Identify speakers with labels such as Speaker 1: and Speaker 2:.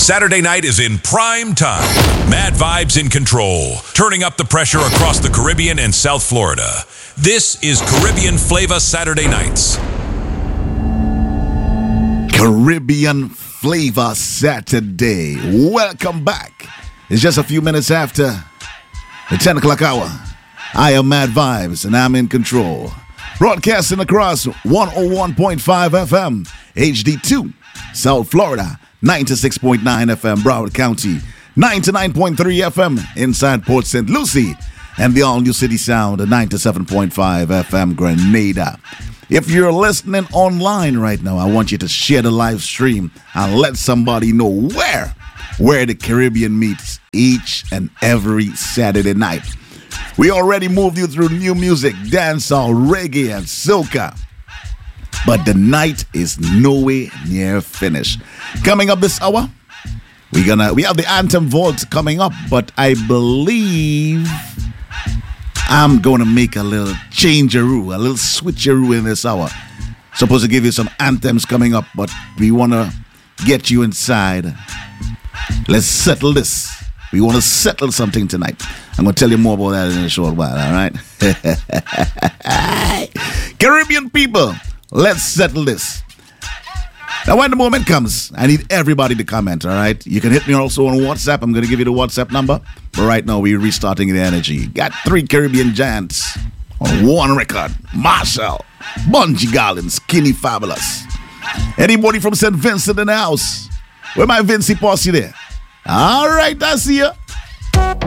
Speaker 1: Saturday night is in prime time. Mad Vibes in control, turning up the pressure across the Caribbean and South Florida. This is Caribbean Flavor Saturday Nights.
Speaker 2: Caribbean Flavor Saturday. Welcome back. It's just a few minutes after the 10 o'clock hour. I am Mad Vibes and I'm in control. Broadcasting across 101.5 FM, HD2, South Florida, 96.9 FM, Broward County, 99.3 FM inside Port St. Lucie, and the all-new City Sound, 97.5 FM, Grenada. If you're listening online right now, I want you to share the live stream and let somebody know where the Caribbean meets each and every Saturday night. We already moved you through new music, dancehall, reggae, and soca. But the night is nowhere near finished. Coming up this hour, we have the Anthem Vault coming up, but I believe I'm going to make a little changeroo, a little switcheroo in this hour. Supposed to give you some anthems coming up, but we want to get you inside. Let's settle this. We want to settle something tonight. I'm going to tell you more about that in a short while, all right? Caribbean people, let's settle this. Now, when the moment comes, I need everybody to comment, all right? You can hit me also on WhatsApp. I'm going to give you the WhatsApp number. But right now, we're restarting the energy. Got 3 Caribbean giants on one record. Marshall, Bunji Garlin, Skinny Fabulous. Anybody from St. Vincent in the house? Where my Vincy posse there? All right, I see you.